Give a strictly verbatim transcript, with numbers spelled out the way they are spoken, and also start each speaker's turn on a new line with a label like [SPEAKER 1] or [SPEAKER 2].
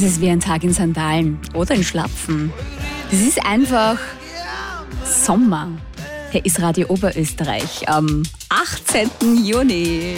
[SPEAKER 1] ist wie ein Tag in Sandalen oder in Schlapfen. Das ist einfach Sommer. Hier ist Radio Oberösterreich am achtzehnten Juni.